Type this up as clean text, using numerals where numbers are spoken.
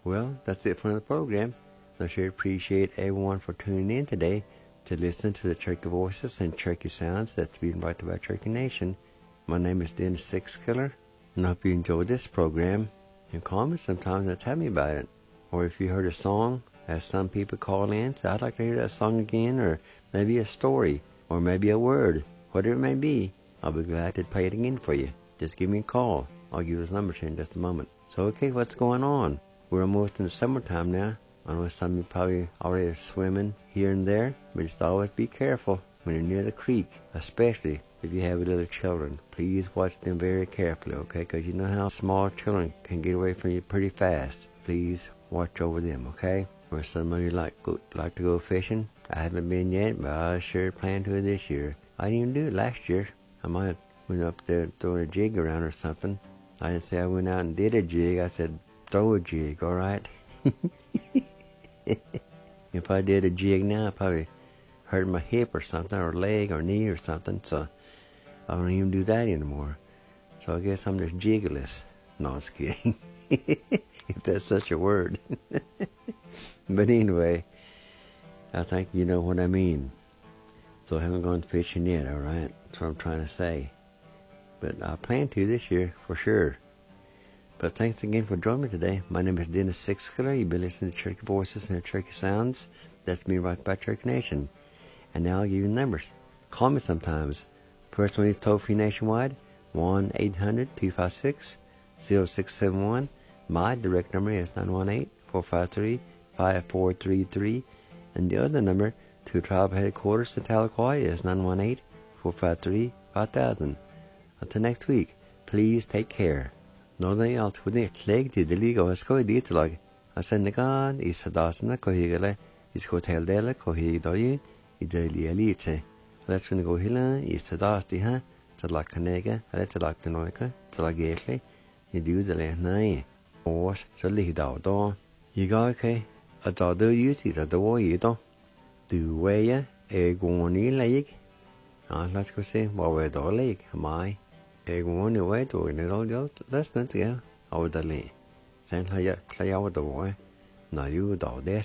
Well, that's it for the program. I sure appreciate everyone for tuning in today to listen to the Cherokee Voices and Cherokee Sounds that's being brought to you by Cherokee Nation. My name is Dennis Sixkiller, and I hope you enjoyed this program. And call me sometimes and tell me about it. Or if you heard a song, as some people call in, say, I'd like to hear that song again, or maybe a story, or maybe a word, whatever it may be, I'll be glad to play it again for you. Just give me a call. I'll give you his number to you in just a moment. So, okay, what's going on? We're almost in the summertime now. I know some of you probably already are swimming here and there, but just always be careful when you're near the creek, especially if you have little children. Please watch them very carefully, okay? Because you know how small children can get away from you pretty fast. Please watch over them, okay? Or some of you like to go fishing. I haven't been yet, but I sure plan to this year. I didn't even do it last year. I might have went up there throwing a jig around or something. I didn't say I went out and did a jig. I said throw a jig, all right? If I did a jig now, I'd probably hurt my hip or something, or leg or knee or something. So I don't even do that anymore. So I guess I'm just jigless. No, I was kidding. If that's such a word. But anyway, I think you know what I mean. So I haven't gone fishing yet, all right? That's what I'm trying to say. But I plan to this year, for sure. But thanks again for joining me today. My name is Dennis Sixkiller. You've been listening to Cherokee Voices and Cherokee Sounds. That's being brought by Cherokee Nation. And now I'll give you the numbers. Call me sometimes. First one is toll-free nationwide, 1-800-256-0671. My direct number is 918-453-5433. And the other number to tribal headquarters in Tahlequah is 918-453-5000. Until next week, please take care. Nothing else with the leg to the league of Scoy Dietlag. I send the gun is a dozen a cohigale, is hotel della cohidoy, is a lialite. Let's go hilla, is a dusty, huh? To la canega, let's a lock the noica, to la gately, you do the left night. Or, so lead out door. You go okay? A dog do you see the war you don't. Do way a goni leg? Let's go see what we're door leg, my. One way to it all just not here over the lane. Send her ya, play out the boy. Now you dog there.